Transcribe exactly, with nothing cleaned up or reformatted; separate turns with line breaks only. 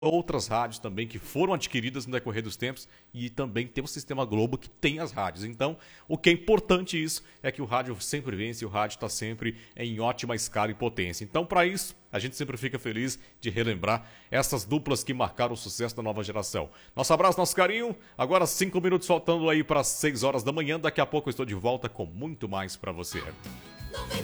outras rádios também que foram adquiridas no decorrer dos tempos e também tem o Sistema Globo que tem as rádios. Então, o que é importante isso é que o rádio sempre vence e o rádio está sempre em ótima escala e potência. Então, para isso, a gente sempre fica feliz de relembrar essas duplas que marcaram o sucesso da nova geração. Nosso abraço, nosso carinho. Agora cinco minutos faltando aí para seis horas da manhã. Daqui a pouco eu estou de volta com muito mais para você.